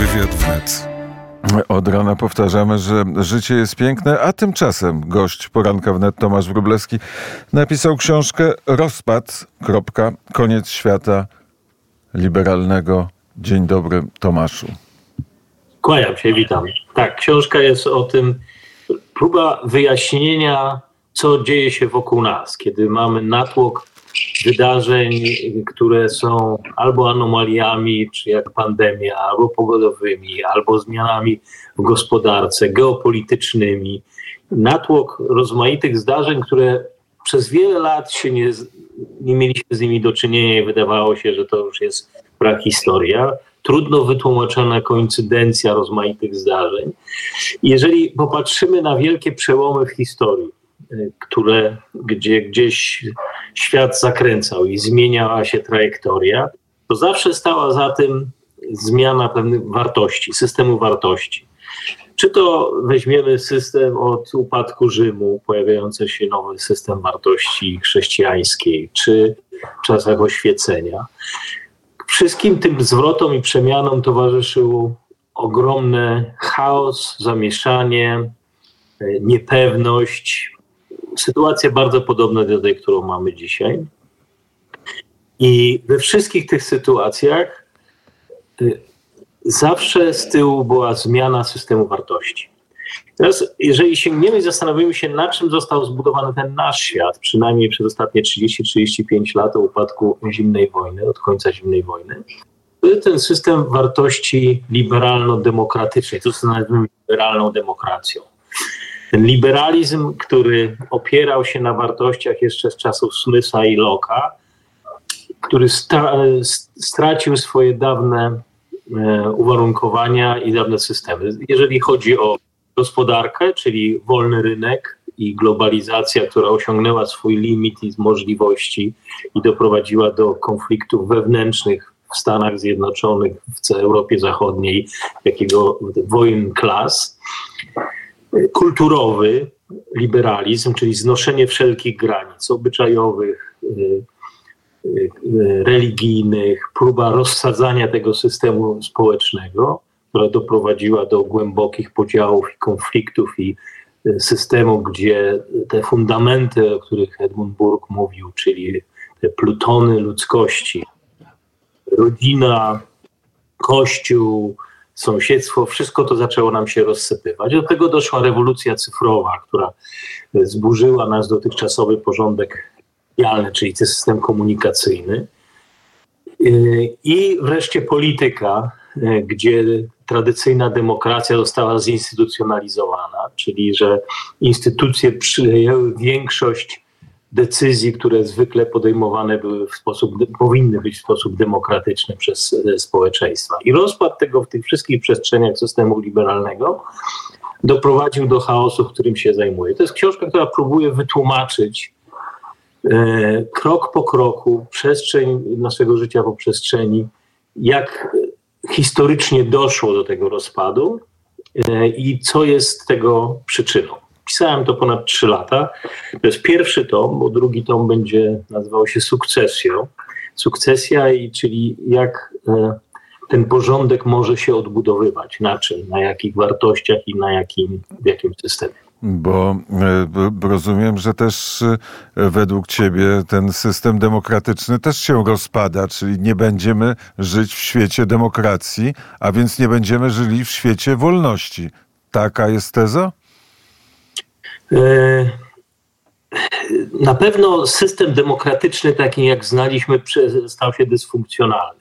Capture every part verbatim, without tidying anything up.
Wywiad wnet. Od rana powtarzamy, że życie jest piękne, a tymczasem gość poranka wnet Tomasz Wróblewski napisał książkę Rozpad. Koniec świata liberalnego. Dzień dobry, Tomaszu. Kłaniam się, witam. Tak, książka jest o tym, próba wyjaśnienia, co dzieje się wokół nas, kiedy mamy natłok wydarzeń, które są albo anomaliami, czy jak pandemia, albo pogodowymi, albo zmianami w gospodarce, geopolitycznymi. Natłok rozmaitych zdarzeń, które przez wiele lat się nie, nie mieliśmy z nimi do czynienia i wydawało się, że to już jest prahistoria. Trudno wytłumaczona koincydencja rozmaitych zdarzeń. Jeżeli popatrzymy na wielkie przełomy w historii, które, gdzie gdzieś świat zakręcał i zmieniała się trajektoria, to zawsze stała za tym zmiana pewnych wartości, systemu wartości. Czy to weźmiemy system od upadku Rzymu, pojawiający się nowy system wartości chrześcijańskiej, czy w czasach oświecenia. Wszystkim tym zwrotom i przemianom towarzyszył ogromny chaos, zamieszanie, niepewność. Sytuacja bardzo podobna do tej, którą mamy dzisiaj. I we wszystkich tych sytuacjach zawsze z tyłu była zmiana systemu wartości. Teraz, jeżeli sięgniemy i zastanowimy się, na czym został zbudowany ten nasz świat, przynajmniej przez ostatnie trzydzieści do trzydziestu pięciu lat od upadku zimnej wojny, od końca zimnej wojny, to jest ten system wartości liberalno-demokratycznej, to co nazywamy liberalną demokracją. Ten liberalizm, który opierał się na wartościach jeszcze z czasów Smitha i Locke'a, który sta- stracił swoje dawne e, uwarunkowania i dawne systemy. Jeżeli chodzi o gospodarkę, czyli wolny rynek i globalizacja, która osiągnęła swój limit i możliwości i doprowadziła do konfliktów wewnętrznych w Stanach Zjednoczonych, w całej Europie Zachodniej, jakiego wojen klas. Kulturowy liberalizm, czyli znoszenie wszelkich granic obyczajowych, religijnych, próba rozsadzania tego systemu społecznego, która doprowadziła do głębokich podziałów i konfliktów i systemu, gdzie te fundamenty, o których Edmund Burke mówił, czyli te plutony ludzkości, rodzina, kościół, sąsiedztwo, wszystko to zaczęło nam się rozsypywać. Do tego doszła rewolucja cyfrowa, która zburzyła nasz dotychczasowy porządek medialny, czyli ten system komunikacyjny. I wreszcie polityka, gdzie tradycyjna demokracja została zinstytucjonalizowana, czyli że instytucje przyjęły większość decyzji, które zwykle podejmowane były w sposób, powinny być w sposób demokratyczny przez społeczeństwa. I rozpad tego w tych wszystkich przestrzeniach systemu liberalnego doprowadził do chaosu, którym się zajmuje. To jest książka, która próbuje wytłumaczyć e, krok po kroku przestrzeń naszego życia po przestrzeni, jak historycznie doszło do tego rozpadu e, i co jest tego przyczyną. Pisałem to ponad trzy lata. To jest pierwszy tom, bo drugi tom będzie nazywał się Sukcesją. Sukcesja, i czyli jak e, ten porządek może się odbudowywać, na czym, na jakich wartościach i na jakim, w jakim systemie. Bo e, rozumiem, że też e, według ciebie ten system demokratyczny też się rozpada, czyli nie będziemy żyć w świecie demokracji, a więc nie będziemy żyli w świecie wolności. Taka jest teza? Na pewno system demokratyczny, taki jak znaliśmy, stał się dysfunkcjonalny.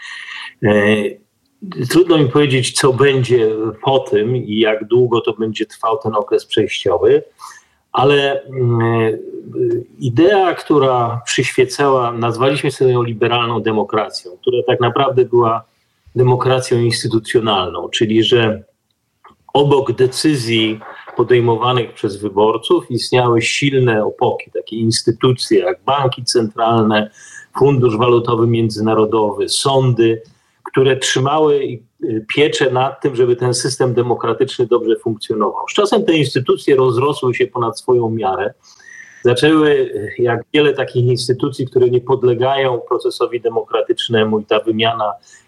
Trudno mi powiedzieć, co będzie po tym i jak długo to będzie trwał ten okres przejściowy, ale idea, która przyświecała, nazwaliśmy sobie ją liberalną demokracją, która tak naprawdę była demokracją instytucjonalną, czyli że obok decyzji podejmowanych przez wyborców istniały silne opoki, takie instytucje jak banki centralne, Fundusz Walutowy Międzynarodowy, sądy, które trzymały pieczę nad tym, żeby ten system demokratyczny dobrze funkcjonował. Z czasem te instytucje rozrosły się ponad swoją miarę. Zaczęły, jak wiele takich instytucji, które nie podlegają procesowi demokratycznemu, i ta wymiana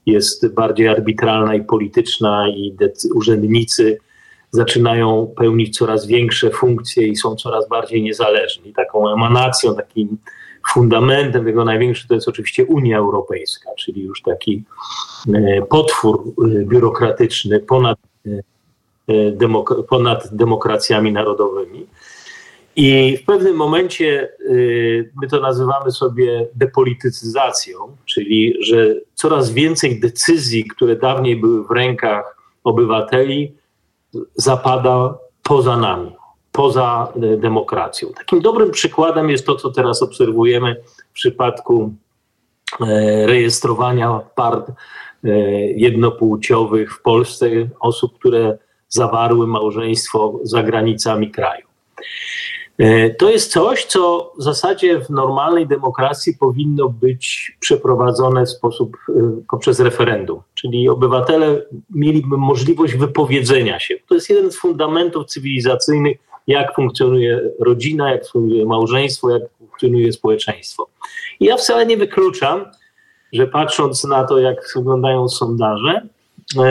jest bardziej arbitralna i polityczna i decy- urzędnicy zaczynają pełnić coraz większe funkcje i są coraz bardziej niezależni. Taką emanacją, takim fundamentem tego największym to jest oczywiście Unia Europejska, czyli już taki potwór biurokratyczny ponad, demok- ponad demokracjami narodowymi. I w pewnym momencie my to nazywamy sobie depolitycyzacją, czyli że coraz więcej decyzji, które dawniej były w rękach obywateli, zapada poza nami, poza demokracją. Takim dobrym przykładem jest to, co teraz obserwujemy w przypadku rejestrowania par jednopłciowych w Polsce, osób, które zawarły małżeństwo za granicami kraju. To jest coś, co w zasadzie w normalnej demokracji powinno być przeprowadzone w sposób poprzez referendum. Czyli obywatele mieliby możliwość wypowiedzenia się. To jest jeden z fundamentów cywilizacyjnych, jak funkcjonuje rodzina, jak funkcjonuje małżeństwo, jak funkcjonuje społeczeństwo. I ja wcale nie wykluczam, że patrząc na to, jak wyglądają sondaże, e,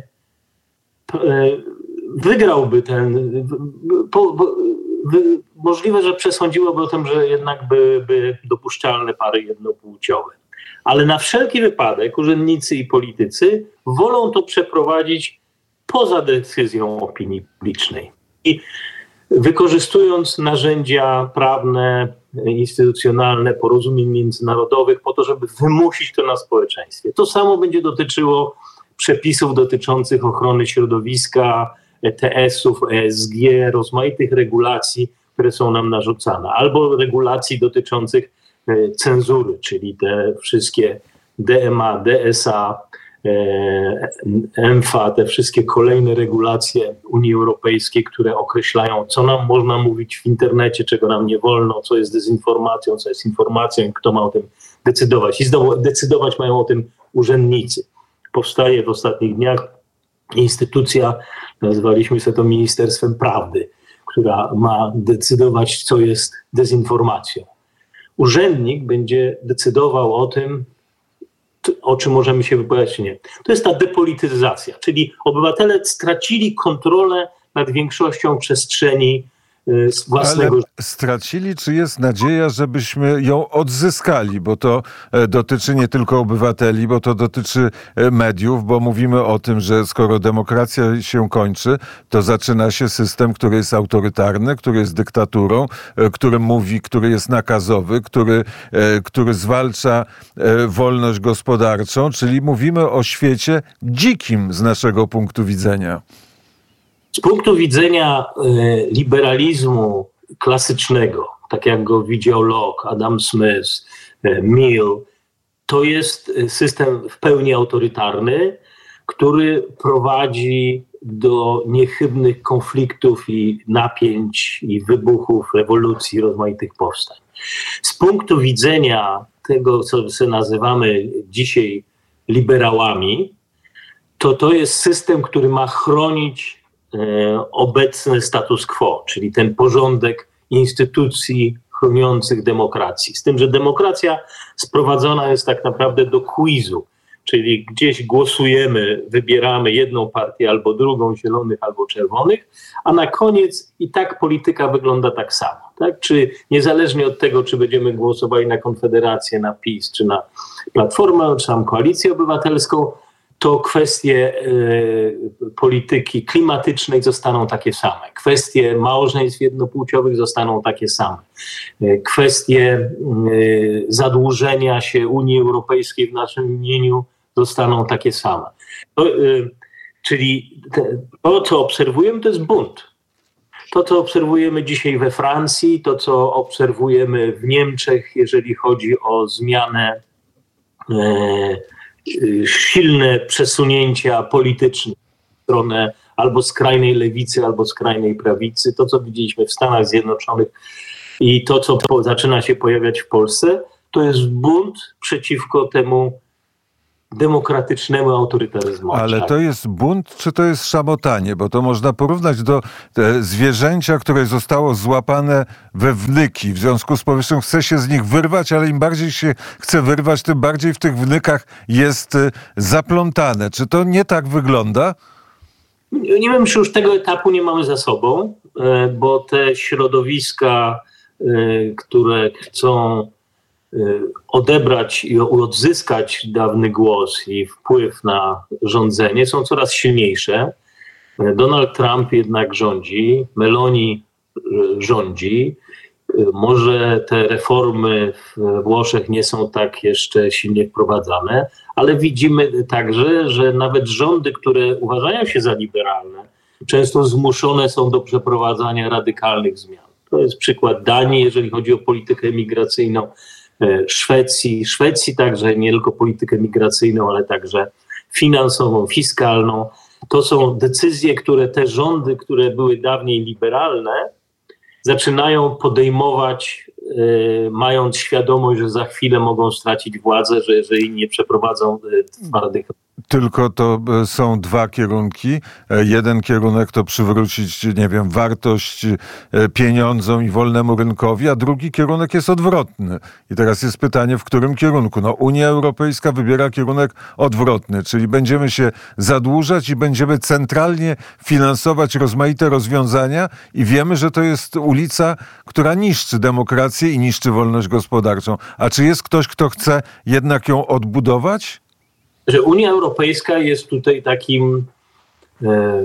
e, wygrałby ten... Po, po, wy, możliwe, że przesądziłoby o tym, że jednak byłyby dopuszczalne pary jednopłciowe. Ale na wszelki wypadek urzędnicy i politycy wolą to przeprowadzić poza decyzją opinii publicznej. I wykorzystując narzędzia prawne, instytucjonalne, porozumień międzynarodowych po to, żeby wymusić to na społeczeństwie. To samo będzie dotyczyło przepisów dotyczących ochrony środowiska, E T S-ów, E S G, rozmaitych regulacji, które są nam narzucane, albo regulacji dotyczących cenzury, czyli te wszystkie D M A, D S A, M F A, te wszystkie kolejne regulacje Unii Europejskiej, które określają, co nam można mówić w internecie, czego nam nie wolno, co jest dezinformacją, co jest informacją i kto ma o tym decydować. I znowu decydować mają o tym urzędnicy. Powstaje w ostatnich dniach instytucja, nazwaliśmy sobie to Ministerstwem Prawdy, która ma decydować, co jest dezinformacją. Urzędnik będzie decydował o tym, o czym możemy się wypowiadać, czy nie. To jest ta depolityzacja, czyli obywatele stracili kontrolę nad większością przestrzeni własnego. Ale stracili, czy jest nadzieja, żebyśmy ją odzyskali? Bo to dotyczy nie tylko obywateli, bo to dotyczy mediów, bo mówimy o tym, że skoro demokracja się kończy, to zaczyna się system, który jest autorytarny, który jest dyktaturą, który mówi, który jest nakazowy, który, który zwalcza wolność gospodarczą, czyli mówimy o świecie dzikim z naszego punktu widzenia. Z punktu widzenia y, liberalizmu klasycznego, tak jak go widział Locke, Adam Smith, y, Mill, to jest system w pełni autorytarny, który prowadzi do niechybnych konfliktów i napięć i wybuchów, rewolucji, rozmaitych powstań. Z punktu widzenia tego, co sobie nazywamy dzisiaj liberałami, to to jest system, który ma chronić obecny status quo, czyli ten porządek instytucji chroniących demokracji. Z tym, że demokracja sprowadzona jest tak naprawdę do quizu, czyli gdzieś głosujemy, wybieramy jedną partię albo drugą, zielonych albo czerwonych, a na koniec i tak polityka wygląda tak samo. Tak? Czy niezależnie od tego, czy będziemy głosowali na Konfederację, na PiS, czy na Platformę, czy tam Koalicję Obywatelską, to kwestie y, polityki klimatycznej zostaną takie same. Kwestie małżeństw jednopłciowych zostaną takie same. Y, kwestie y, zadłużenia się Unii Europejskiej w naszym imieniu zostaną takie same. To, y, czyli te, to, co obserwujemy, to jest bunt. To, co obserwujemy dzisiaj we Francji, to, co obserwujemy w Niemczech, jeżeli chodzi o zmianę y, silne przesunięcia polityczne w stronę albo skrajnej lewicy, albo skrajnej prawicy. To, co widzieliśmy w Stanach Zjednoczonych i to, co po, zaczyna się pojawiać w Polsce, to jest bunt przeciwko temu demokratycznemu autorytaryzmowi. Ale to jest bunt, czy to jest szamotanie? Bo to można porównać do zwierzęcia, które zostało złapane we wnyki. W związku z powyższym chce się z nich wyrwać, ale im bardziej się chce wyrwać, tym bardziej w tych wnykach jest zaplątane. Czy to nie tak wygląda? Nie wiem, czy już tego etapu nie mamy za sobą, bo te środowiska, które chcą odebrać i odzyskać dawny głos i wpływ na rządzenie, są coraz silniejsze. Donald Trump jednak rządzi, Meloni rządzi. Może te reformy w Włoszech nie są tak jeszcze silnie wprowadzane, ale widzimy także, że nawet rządy, które uważają się za liberalne, często zmuszone są do przeprowadzania radykalnych zmian. To jest przykład Danii, jeżeli chodzi o politykę migracyjną, Szwecji, Szwecji także nie tylko politykę migracyjną, ale także finansową, fiskalną. To są decyzje, które te rządy, które były dawniej liberalne, zaczynają podejmować, y, mając świadomość, że za chwilę mogą stracić władzę, że jeżeli nie przeprowadzą y, twardych. Tylko to są dwa kierunki. Jeden kierunek to przywrócić, nie wiem, wartość pieniądzom i wolnemu rynkowi, a drugi kierunek jest odwrotny. I teraz jest pytanie, w którym kierunku? No, Unia Europejska wybiera kierunek odwrotny, czyli będziemy się zadłużać i będziemy centralnie finansować rozmaite rozwiązania i wiemy, że to jest ulica, która niszczy demokrację i niszczy wolność gospodarczą. A czy jest ktoś, kto chce jednak ją odbudować? Że Unia Europejska jest tutaj takim e,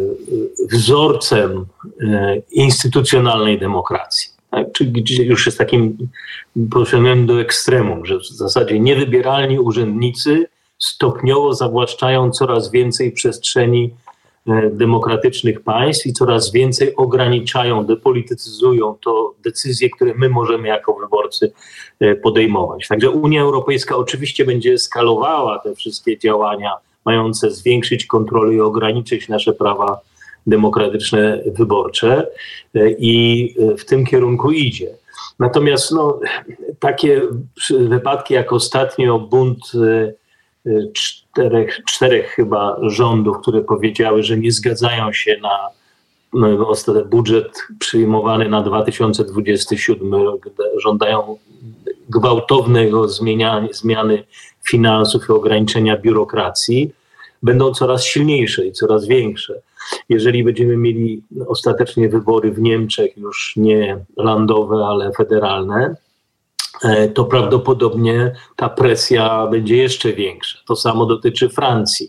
wzorcem e, instytucjonalnej demokracji. Tak? Czyli już jest takim poszedłem do ekstremum, że w zasadzie niewybieralni urzędnicy stopniowo zawłaszczają coraz więcej przestrzeni e, demokratycznych państw i coraz więcej ograniczają, depolityzują to decyzje, które my możemy jako wyborcy e, podejmować. Także Unia Europejska oczywiście będzie skalowała te wszystkie działania mające zwiększyć kontrolę i ograniczyć nasze prawa demokratyczne wyborcze e, i w tym kierunku idzie. Natomiast no, takie wypadki jak ostatnio bunt e, Czterech, czterech chyba rządów, które powiedziały, że nie zgadzają się na no, budżet przyjmowany na dwa tysiące dwudziesty siódmy rok. Żądają gwałtownego zmiany, zmiany finansów i ograniczenia biurokracji. Będą coraz silniejsze i coraz większe. Jeżeli będziemy mieli ostatecznie wybory w Niemczech, już nie landowe, ale federalne, to prawdopodobnie ta presja będzie jeszcze większa. To samo dotyczy Francji.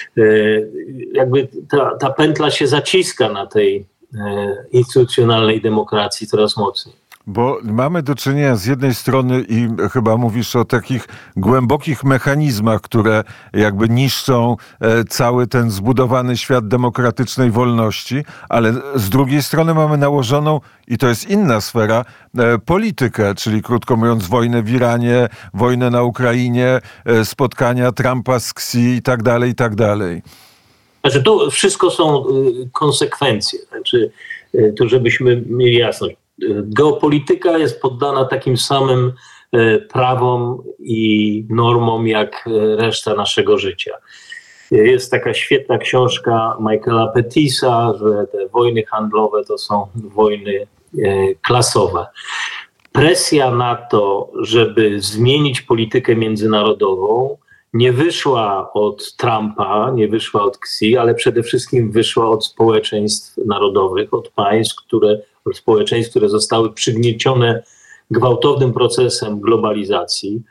Jakby ta, ta pętla się zaciska na tej instytucjonalnej demokracji coraz mocniej. Bo mamy do czynienia z jednej strony i chyba mówisz o takich głębokich mechanizmach, które jakby niszczą cały ten zbudowany świat demokratycznej wolności, ale z drugiej strony mamy nałożoną, i to jest inna sfera, politykę, czyli krótko mówiąc wojnę w Iranie, wojnę na Ukrainie, spotkania Trumpa z Xi i tak dalej, i tak dalej. Znaczy to wszystko są konsekwencje. Znaczy, to żebyśmy mieli jasność. Geopolityka jest poddana takim samym prawom i normom jak reszta naszego życia. Jest taka świetna książka Michaela Pettisa, że te wojny handlowe to są wojny klasowe. Presja na to, żeby zmienić politykę międzynarodową, nie wyszła od Trumpa, nie wyszła od Xi, ale przede wszystkim wyszła od społeczeństw narodowych, od państw, które, od społeczeństw, które zostały przygniecione gwałtownym procesem globalizacji,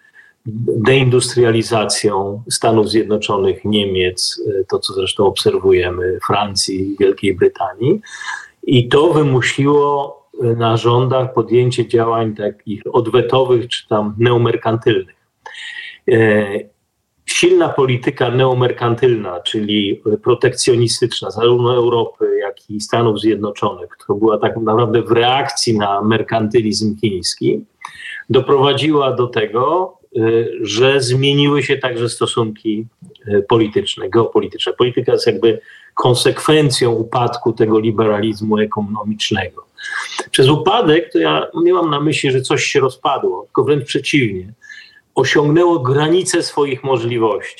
deindustrializacją Stanów Zjednoczonych, Niemiec, to co zresztą obserwujemy, Francji, Wielkiej Brytanii. I to wymusiło na rządach podjęcie działań takich odwetowych czy tam neomerkantylnych. Silna polityka neomerkantylna, czyli protekcjonistyczna zarówno Europy, jak i Stanów Zjednoczonych, która była tak naprawdę w reakcji na merkantylizm chiński, doprowadziła do tego, że zmieniły się także stosunki polityczne, geopolityczne. Polityka jest jakby konsekwencją upadku tego liberalizmu ekonomicznego. Przez upadek to ja nie mam na myśli, że coś się rozpadło, tylko wręcz przeciwnie. Osiągnęło granice swoich możliwości.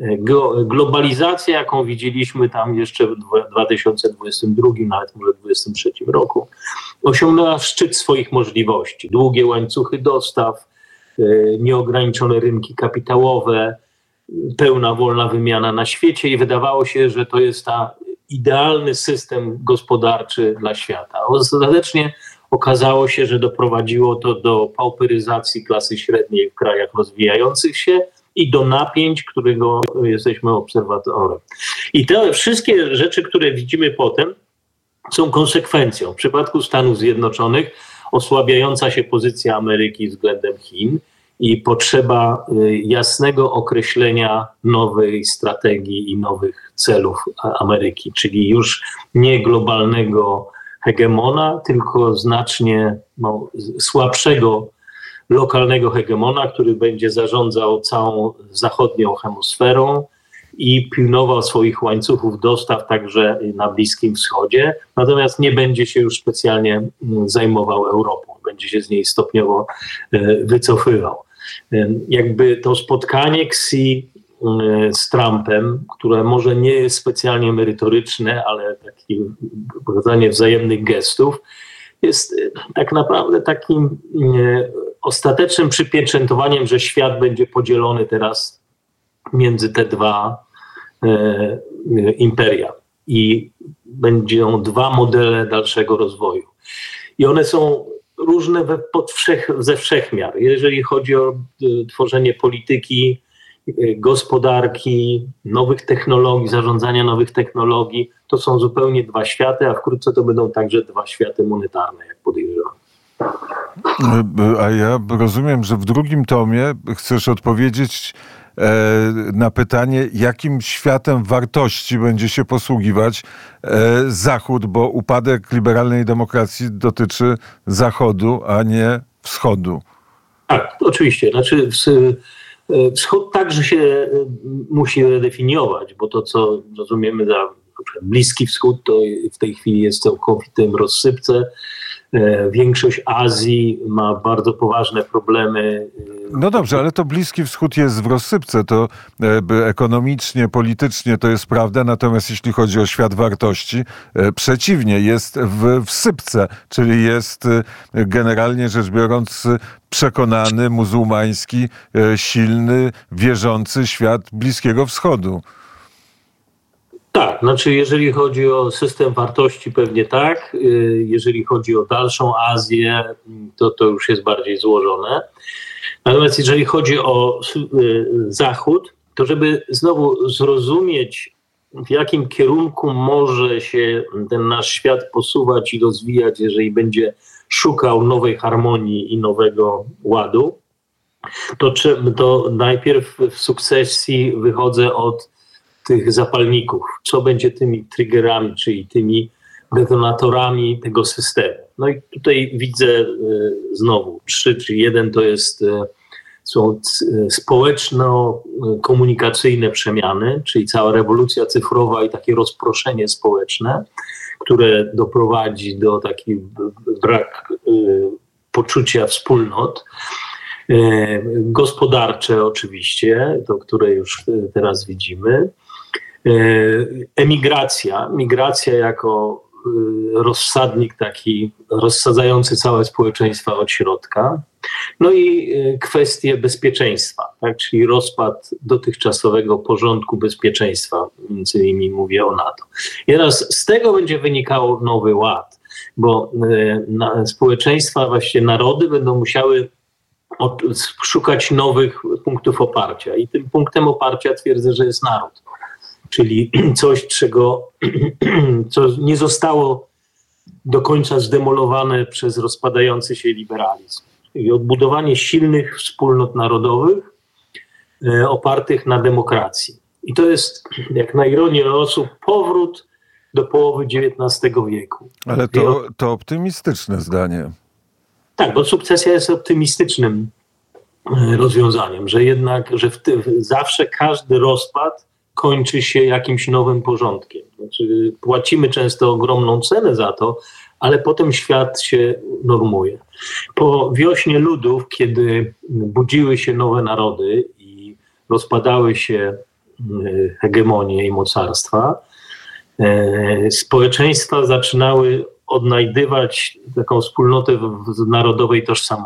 Globalizacja, jaką widzieliśmy tam jeszcze w dwa tysiące dwudziestym drugim, nawet może dwudziestym trzecim roku, osiągnęła szczyt swoich możliwości. Długie łańcuchy dostaw, nieograniczone rynki kapitałowe, pełna wolna wymiana na świecie i wydawało się, że to jest ta idealny system gospodarczy dla świata. Ostatecznie okazało się, że doprowadziło to do pauperyzacji klasy średniej w krajach rozwijających się i do napięć, którego jesteśmy obserwatorem. I te wszystkie rzeczy, które widzimy potem, są konsekwencją. W przypadku Stanów Zjednoczonych osłabiająca się pozycja Ameryki względem Chin i potrzeba jasnego określenia nowej strategii i nowych celów Ameryki, czyli już nie globalnego hegemona, tylko znacznie no, słabszego lokalnego hegemona, który będzie zarządzał całą zachodnią hemisferą i pilnował swoich łańcuchów dostaw także na Bliskim Wschodzie, natomiast nie będzie się już specjalnie zajmował Europą, będzie się z niej stopniowo wycofywał. Jakby to spotkanie Xi z Trumpem, które może nie jest specjalnie merytoryczne, ale takie pokazanie wzajemnych gestów, jest tak naprawdę takim ostatecznym przypieczętowaniem, że świat będzie podzielony teraz między te dwa e, imperia i będą dwa modele dalszego rozwoju. I one są różne we, pod wszech, ze wszechmiar. Jeżeli chodzi o e, tworzenie polityki, e, gospodarki, nowych technologii, zarządzania nowych technologii, to są zupełnie dwa światy, a wkrótce to będą także dwa światy monetarne, jak podejrzewam. A ja rozumiem, że w drugim tomie chcesz odpowiedzieć na pytanie, jakim światem wartości będzie się posługiwać Zachód, bo upadek liberalnej demokracji dotyczy Zachodu, a nie Wschodu. Tak, oczywiście. Znaczy Wschód także się musi redefiniować, bo to, co rozumiemy za Bliski Wschód, to w tej chwili jest w całkowitym rozsypce. Większość Azji ma bardzo poważne problemy. No dobrze, ale to Bliski Wschód jest w rozsypce, to ekonomicznie, politycznie to jest prawda, natomiast jeśli chodzi o świat wartości, przeciwnie, jest w wsypce, czyli jest generalnie rzecz biorąc przekonany, muzułmański, silny, wierzący świat Bliskiego Wschodu. Tak, znaczy jeżeli chodzi o system wartości pewnie tak, jeżeli chodzi o dalszą Azję, to to już jest bardziej złożone. Natomiast jeżeli chodzi o Zachód, to żeby znowu zrozumieć, w jakim kierunku może się ten nasz świat posuwać i rozwijać, jeżeli będzie szukał nowej harmonii i nowego ładu, to, to najpierw w sukcesji wychodzę od tych zapalników, co będzie tymi triggerami, czyli tymi detonatorami tego systemu. No i tutaj widzę y, znowu trzy, czyli jeden to jest, y, są społeczno-komunikacyjne przemiany, czyli cała rewolucja cyfrowa i takie rozproszenie społeczne, które doprowadzi do takiego brak y, poczucia wspólnot. Gospodarcze oczywiście, to które już teraz widzimy. Emigracja, migracja jako rozsadnik taki rozsadzający całe społeczeństwa od środka. No i kwestie bezpieczeństwa, tak? Czyli rozpad dotychczasowego porządku bezpieczeństwa, między innymi mówię o NATO. I teraz z tego będzie wynikał nowy ład, bo na, społeczeństwa, właściwie narody będą musiały od, szukać nowych punktów oparcia i tym punktem oparcia twierdzę, że jest naród. Czyli coś, czego co nie zostało do końca zdemolowane przez rozpadający się liberalizm. I odbudowanie silnych wspólnot narodowych e, opartych na demokracji. I to jest, jak na ironię losu, powrót do połowy dziewiętnastego wieku. Ale to, to optymistyczne zdanie. Tak, bo sukcesja jest optymistycznym rozwiązaniem, że jednak, że w ty, zawsze każdy rozpad kończy się jakimś nowym porządkiem. Znaczy, płacimy często ogromną cenę za to, ale potem świat się normuje. Po wiośnie ludów, kiedy budziły się nowe narody i rozpadały się hegemonię i mocarstwa, społeczeństwa zaczynały odnajdywać taką wspólnotę w narodowej tożsamości.